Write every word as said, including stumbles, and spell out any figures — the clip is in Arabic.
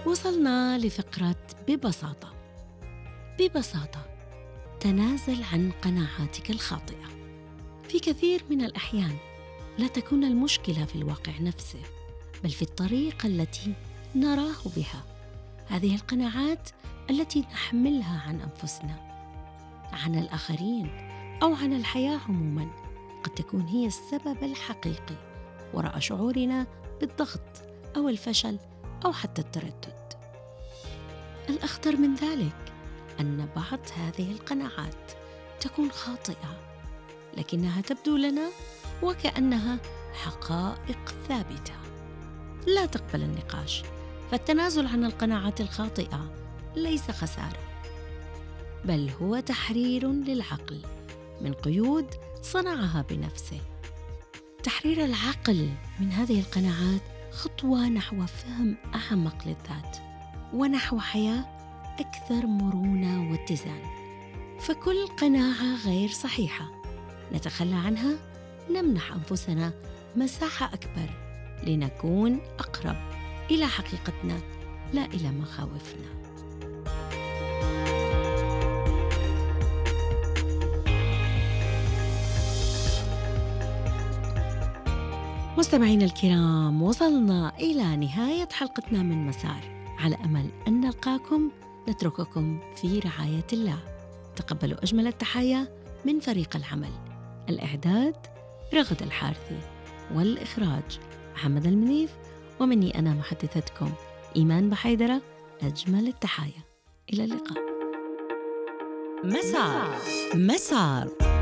وصلنا لفقرة ببساطة. ببساطة، تنازل عن قناعاتك الخاطئة. في كثير من الأحيان لا تكون المشكلة في الواقع نفسه، بل في الطريقة التي نراه بها. هذه القناعات التي نحملها عن أنفسنا، عن الآخرين، أو عن الحياة عموماً، قد تكون هي السبب الحقيقي وراء شعورنا بالضغط أو الفشل أو حتى التردد. الأخطر من ذلك أن بعض هذه القناعات تكون خاطئة، لكنها تبدو لنا وكأنها حقائق ثابتة لا تقبل النقاش. فالتنازل عن القناعات الخاطئة ليس خسارة، بل هو تحرير للعقل من قيود صنعها بنفسه. تحرير العقل من هذه القناعات خطوة نحو فهم أعمق للذات ونحو حياة أكثر مرونة واتزان. فكل قناعة غير صحيحة نتخلى عنها، نمنح أنفسنا مساحة أكبر لنكون أقرب إلى حقيقتنا لا إلى مخاوفنا. مستمعينا الكرام، وصلنا إلى نهاية حلقتنا من مسار. على أمل أن نلقاكم، نترككم في رعاية الله. تقبلوا أجمل التحايا من فريق العمل. الإعداد رغد الحارثي، والإخراج محمد المنيف، ومني أنا محدثتكم إيمان بحيدرة. أجمل التحايا، إلى اللقاء. مسار مسار